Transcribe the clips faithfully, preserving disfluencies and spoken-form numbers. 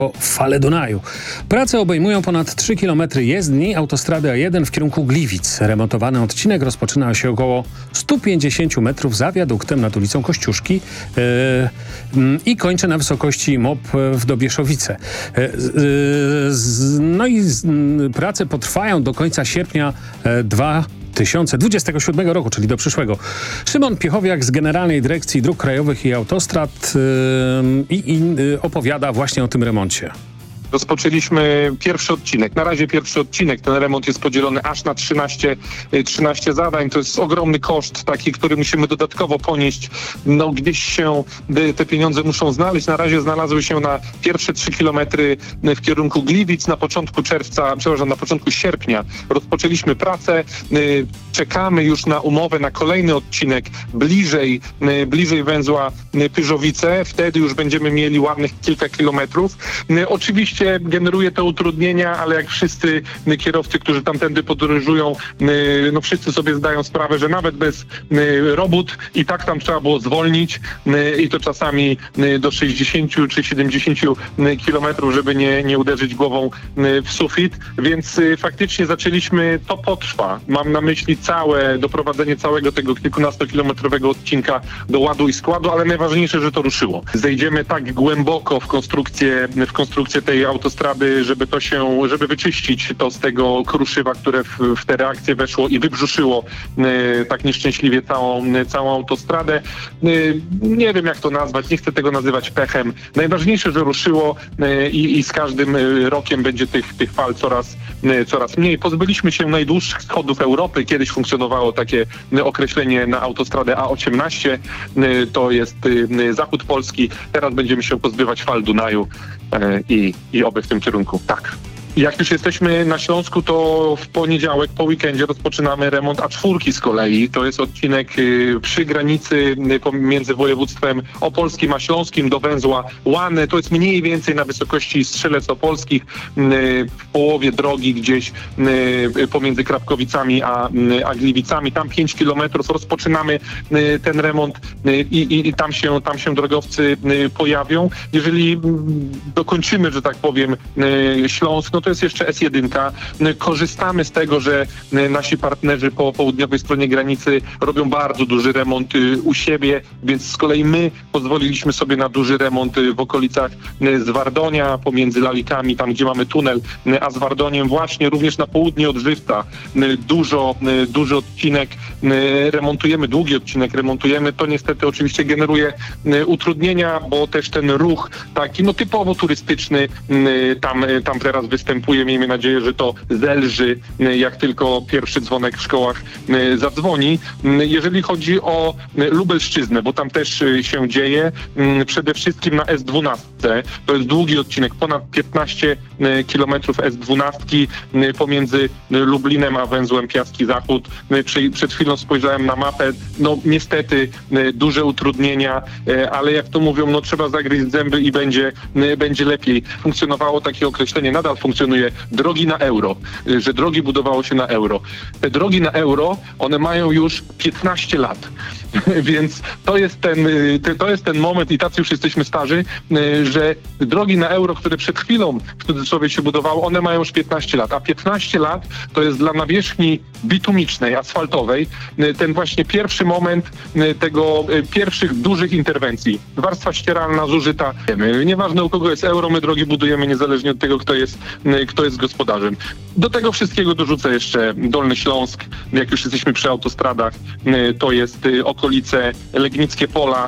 o Fale Dunaju. Prace obejmują ponad trzy kilometry jezdni autostrady A jeden w kierunku Gliwic. Remontowany odcinek rozpoczyna się około sto pięćdziesiąt metrów za wiaduktem nad ulicą Kościuszki yy, yy, i kończy na wysokości M O P w Dobieszowice. Yy, yy, no i yy, prace potrwają do końca sierpnia yy, dwa tysiące dwudziestego siódmego roku, czyli do przyszłego. Szymon Piechowiak z Generalnej Dyrekcji Dróg Krajowych i Autostrad yy, yy, opowiada właśnie o tym remoncie. Rozpoczęliśmy pierwszy odcinek. Na razie pierwszy odcinek. Ten remont jest podzielony aż na trzynaście, trzynaście zadań. To jest ogromny koszt taki, który musimy dodatkowo ponieść. No gdzieś się te pieniądze muszą znaleźć. Na razie znalazły się na pierwsze trzy kilometry w kierunku Gliwic. Na początku czerwca, przepraszam, na początku sierpnia rozpoczęliśmy pracę. Czekamy już na umowę na kolejny odcinek bliżej, bliżej węzła Pyrzowice. Wtedy już będziemy mieli ładnych kilka kilometrów. Oczywiście generuje to utrudnienia, ale jak wszyscy kierowcy, którzy tamtędy podróżują, no wszyscy sobie zdają sprawę, że nawet bez robót i tak tam trzeba było zwolnić i to czasami do sześćdziesięciu czy siedemdziesięciu kilometrów, żeby nie, nie uderzyć głową w sufit, więc faktycznie zaczęliśmy, to potrwa. Mam na myśli całe, doprowadzenie całego tego kilkunastokilometrowego odcinka do ładu i składu, ale najważniejsze, że to ruszyło. Zejdziemy tak głęboko w konstrukcję, w konstrukcję tej autostrady, żeby to się, żeby wyczyścić to z tego kruszywa, które w, w te reakcje weszło i wybrzuszyło e, tak nieszczęśliwie całą, całą autostradę. E, nie wiem jak to nazwać, nie chcę tego nazywać pechem. Najważniejsze, że ruszyło e, i, i z każdym rokiem będzie tych, tych fal coraz, e, coraz mniej. Pozbyliśmy się najdłuższych schodów Europy. Kiedyś funkcjonowało takie określenie na autostradę A osiemnaście. E, to jest e, zachód Polski. Teraz będziemy się pozbywać fal Dunaju e, i I oby w tym kierunku. Tak. Jak już jesteśmy na Śląsku, to w poniedziałek po weekendzie rozpoczynamy remont A cztery z kolei. To jest odcinek y, przy granicy y, pomiędzy województwem opolskim a śląskim do węzła Łany. To jest mniej więcej na wysokości Strzelec Opolskich, y, w połowie drogi gdzieś y, pomiędzy Krapkowicami a, y, a Gliwicami. Tam pięć kilometrów rozpoczynamy y, ten remont y, i, i tam się, tam się drogowcy y, pojawią. Jeżeli y, dokończymy, że tak powiem, y, Śląsk, no to jest jeszcze S jeden. Korzystamy z tego, że nasi partnerzy po południowej stronie granicy robią bardzo duży remont u siebie, więc z kolei my pozwoliliśmy sobie na duży remont w okolicach Zwardonia, pomiędzy Lalikami, tam gdzie mamy tunel, a Zwardoniem właśnie również na południe od Żywca. Dużo, duży odcinek remontujemy, długi odcinek remontujemy. To niestety oczywiście generuje utrudnienia, bo też ten ruch taki no typowo turystyczny tam, tam teraz występuje. Miejmy nadzieję, że to zelży, jak tylko pierwszy dzwonek w szkołach zadzwoni. Jeżeli chodzi o Lubelszczyznę, bo tam też się dzieje, przede wszystkim na S dwanaście. To jest długi odcinek, ponad piętnaście kilometrów S dwanaście pomiędzy Lublinem a węzłem Piaski Zachód. Przed chwilą spojrzałem na mapę. No niestety duże utrudnienia, ale jak to mówią, no trzeba zagryźć zęby i będzie, będzie lepiej. Funkcjonowało takie określenie, nadal funkcjonuje drogi na euro, że drogi budowało się na euro. Te drogi na euro, one mają już piętnaście lat, więc to jest ten, to jest ten moment i tacy już jesteśmy starzy, że drogi na euro, które przed chwilą w cudzysłowie się budowało, one mają już piętnaście lat, a piętnaście lat to jest dla nawierzchni bitumicznej, asfaltowej, ten właśnie pierwszy moment tego pierwszych dużych interwencji. Warstwa ścieralna zużyta. Nieważne u kogo jest euro, my drogi budujemy niezależnie od tego, kto jest kto jest gospodarzem. Do tego wszystkiego dorzucę jeszcze Dolny Śląsk. Jak już jesteśmy przy autostradach, to jest okolice Legnickie Pola,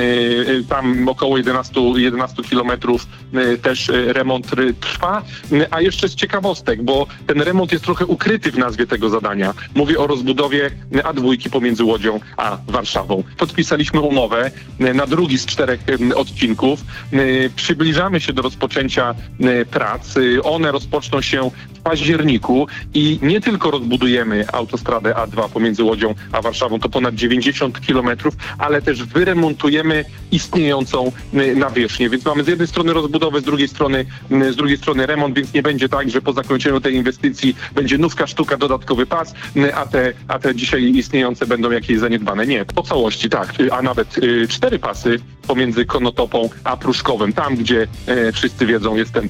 tam około jedenaście kilometrów też remont trwa. A jeszcze z ciekawostek, bo ten remont jest trochę ukryty w nazwie tego zadania. Mówię o rozbudowie A dwa pomiędzy Łodzią a Warszawą. Podpisaliśmy umowę na drugi z czterech odcinków. Przybliżamy się do rozpoczęcia prac. One rozpoczną się w w październiku i nie tylko rozbudujemy autostradę A dwa pomiędzy Łodzią a Warszawą, to ponad dziewięćdziesiąt kilometrów, ale też wyremontujemy istniejącą y, nawierzchnię. Więc mamy z jednej strony rozbudowę, z drugiej strony, y, z drugiej strony remont, więc nie będzie tak, że po zakończeniu tej inwestycji będzie nówka sztuka, dodatkowy pas, y, a te, a te dzisiaj istniejące będą jakieś zaniedbane. Nie, po całości tak, y, a nawet y, cztery pasy pomiędzy Konotopą a Pruszkowem. Tam, gdzie y, wszyscy wiedzą, jest ten